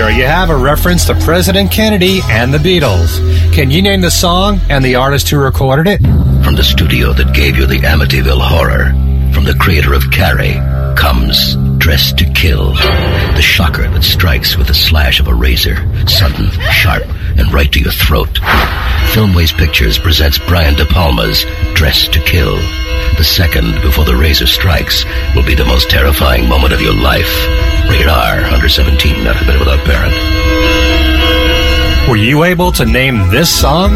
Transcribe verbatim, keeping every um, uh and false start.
there you have a reference to President Kennedy and the Beatles. Can you name the song and the artist who recorded it? From the studio that gave you the Amityville Horror, from the creator of Carrie, comes Dressed to Kill, the shocker that strikes with the slash of a razor, sudden, sharp, and right to your throat. Filmways Pictures presents Brian De Palma's Dressed to Kill. The second before the razor strikes will be the most terrifying moment of your life. Rated R, under seventeen, not admitted without parent. Were you able to name this song?